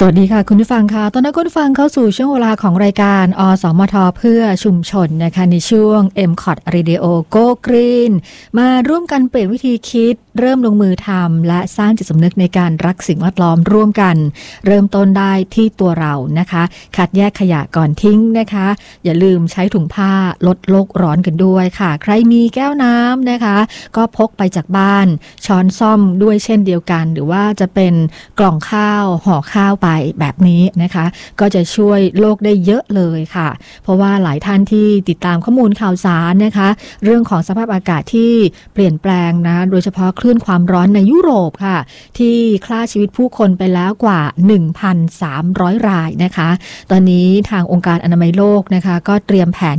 สวัสดีค่ะคุณผู้ฟังค่ะตอนนี้คุณผู้ฟังเข้าสู่ช่วงเวลาของรายการอสมทเพื่อชุมชนนะคะในช่วง MCOT Radio Go Green มาร่วมกันเปลี่ยนวิธีคิดเริ่มลงมือทำและสร้างจิตสำนึกในการรักสิ่งแวดล้อมร่วมกันเริ่มต้นได้ที่ตัวเรานะคะคัดแยกขยะก่อนทิ้งนะคะอย่าลืมใช้ถุงผ้าลดโลกร้อนกันด้วยค่ะใครมีแก้วน้ำนะคะก็พกไปจากบ้านช้อนส้อมด้วยเช่นเดียวกันหรือว่าจะเป็นกล่องข้าวห่อข้าวไปแบบนี้นะคะก็จะช่วยโลกได้เยอะเลยค่ะเพราะว่าหลายท่านที่ติดตามข้อมูลข่าวสารนะคะเรื่องของสภาพอากาศที่เปลี่ยนแปลงนะโดยเฉพาะคลื่นความร้อนในยุโรปค่ะที่ฆ่าชีวิตผู้คนไปแล้วกว่า 1,300 รายนะคะตอนนี้ทางองค์การอนามัยโลกนะคะก็เตรียมแผน